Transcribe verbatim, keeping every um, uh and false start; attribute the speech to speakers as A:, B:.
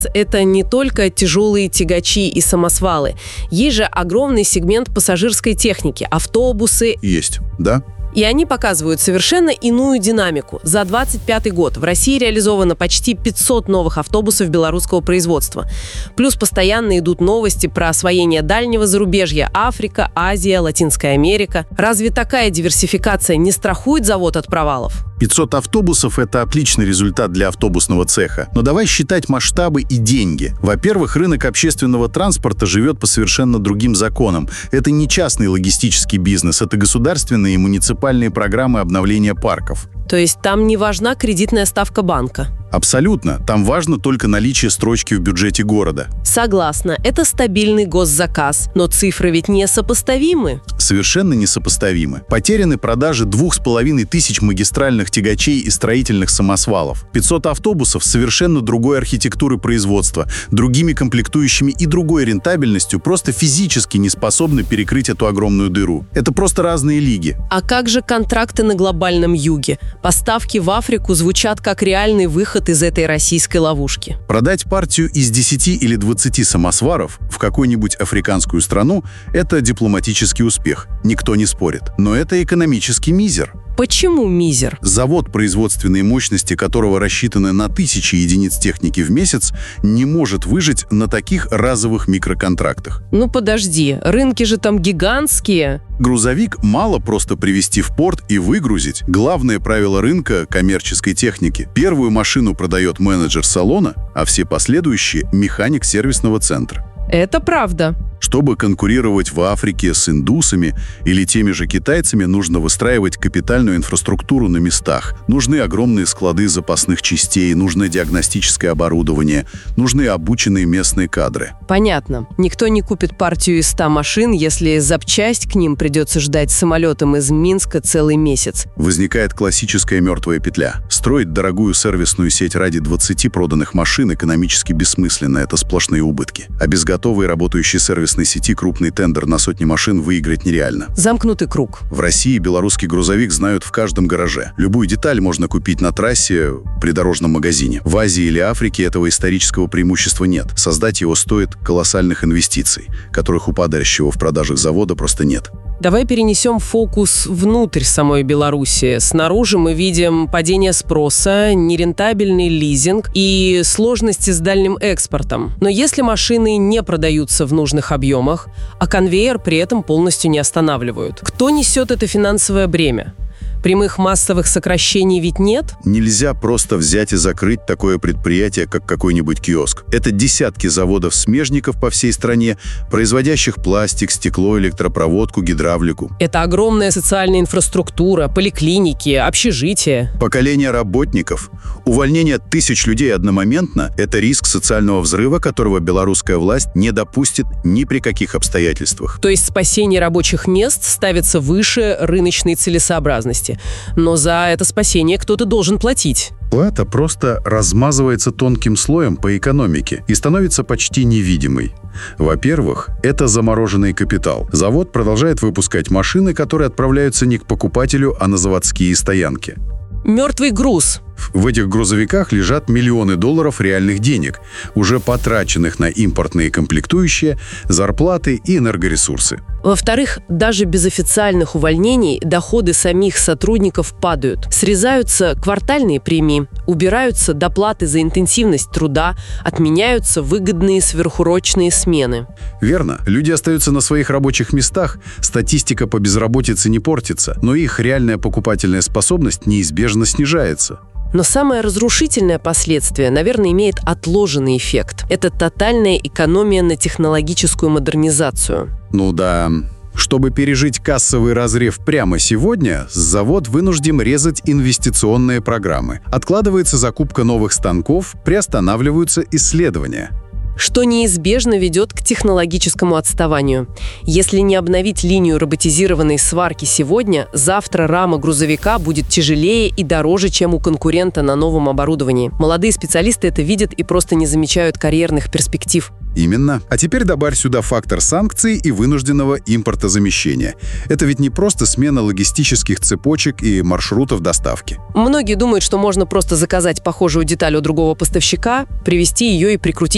A: Это не только тяжелые тягачи и самосвалы. Есть же огромный сегмент пассажирской техники, автобусы.
B: Есть, да.
A: И они показывают совершенно иную динамику. За двадцать пятый год в России реализовано почти пятьсот новых автобусов белорусского производства. Плюс постоянно идут новости про освоение дальнего зарубежья: Африка, Азия, Латинская Америка. Разве такая диверсификация не страхует завод от провалов?
B: пятьсот автобусов – это отличный результат для автобусного цеха. Но давай считать масштабы и деньги. Во-первых, рынок общественного транспорта живет по совершенно другим законам. Это не частный логистический бизнес, это государственные и муниципальные программы обновления парков.
A: То есть там не важна кредитная ставка банка?
B: Абсолютно. Там важно только наличие строчки в бюджете города.
A: Согласна. Это стабильный госзаказ. Но цифры ведь несопоставимы.
B: Совершенно несопоставимы. Потеряны продажи двух с половиной тысяч магистральных тягачей и строительных самосвалов. пятьсот автобусов совершенно другой архитектуры производства, другими комплектующими и другой рентабельностью просто физически не способны перекрыть эту огромную дыру. Это просто разные лиги.
A: А как же контракты на глобальном юге? Поставки в Африку звучат как реальный выход из этой российской ловушки.
B: Продать партию из десяти или двадцати самосваров в какую-нибудь африканскую страну – это дипломатический успех. Никто не спорит. Но это экономический мизер.
A: Почему мизер?
B: Завод, производственные мощности которого рассчитаны на тысячи единиц техники в месяц, не может выжить на таких разовых микроконтрактах.
A: Ну подожди, рынки же там гигантские.
B: Грузовик мало просто привезти в порт и выгрузить. Главное правило рынка коммерческой техники. Первую машину продает менеджер салона, а все последующие – механик сервисного центра.
A: Это правда.
B: Чтобы конкурировать в Африке с индусами или теми же китайцами, нужно выстраивать капитальную инфраструктуру на местах. Нужны огромные склады запасных частей, нужно диагностическое оборудование, нужны обученные местные кадры.
A: Понятно. Никто не купит партию из ста машин, если запчасть к ним придется ждать самолетом из Минска целый месяц.
B: Возникает классическая мертвая петля. Строить дорогую сервисную сеть ради двадцати проданных машин экономически бессмысленно, это сплошные убытки. А без готовой работающей сервисной сети крупный тендер на сотни машин выиграть нереально.
A: Замкнутый круг.
B: В России белорусский грузовик знают в каждом гараже. Любую деталь можно купить на трассе при дорожном магазине. В Азии или Африке этого исторического преимущества нет. Создать его стоит колоссальных инвестиций, которых у падающего в продажах завода просто нет.
A: Давай перенесем фокус внутрь самой Беларуси. Снаружи мы видим падение спроса, нерентабельный лизинг и сложности с дальним экспортом. Но если машины не продаются в нужных объемах, а конвейер при этом полностью не останавливают, кто несет это финансовое бремя? Прямых массовых сокращений ведь нет?
B: Нельзя просто взять и закрыть такое предприятие, как какой-нибудь киоск. Это десятки заводов-смежников по всей стране, производящих пластик, стекло, электропроводку, гидравлику.
A: Это огромная социальная инфраструктура, поликлиники, общежития.
B: Поколение работников. Увольнение тысяч людей одномоментно – это риск социального взрыва, которого белорусская власть не допустит ни при каких обстоятельствах.
A: То есть спасение рабочих мест ставится выше рыночной целесообразности. Но за это спасение кто-то должен платить.
B: Плата просто размазывается тонким слоем по экономике и становится почти невидимой. Во-первых, это замороженный капитал. Завод продолжает выпускать машины, которые отправляются не к покупателю, а на заводские стоянки.
A: Мертвый груз.
B: В этих грузовиках лежат миллионы долларов реальных денег, уже потраченных на импортные комплектующие, зарплаты и энергоресурсы.
A: Во-вторых, даже без официальных увольнений доходы самих сотрудников падают. Срезаются квартальные премии, убираются доплаты за интенсивность труда, отменяются выгодные сверхурочные смены.
B: Верно. Люди остаются на своих рабочих местах, статистика по безработице не портится, но их реальная покупательная способность неизбежно снижается.
A: Но самое разрушительное последствие, наверное, имеет отложенный эффект. Это тотальная экономия на технологическую модернизацию.
B: Ну да. Чтобы пережить кассовый разрыв прямо сегодня, завод вынужден резать инвестиционные программы. Откладывается закупка новых станков, приостанавливаются исследования.
A: Что неизбежно ведет к технологическому отставанию. Если не обновить линию роботизированной сварки сегодня, завтра рама грузовика будет тяжелее и дороже, чем у конкурента на новом оборудовании. Молодые специалисты это видят и просто не замечают карьерных перспектив.
B: Именно. А теперь добавь сюда фактор санкций и вынужденного импортозамещения. Это ведь не просто смена логистических цепочек и маршрутов доставки.
A: Многие думают, что можно просто заказать похожую деталь у другого поставщика, привезти ее и прикрутить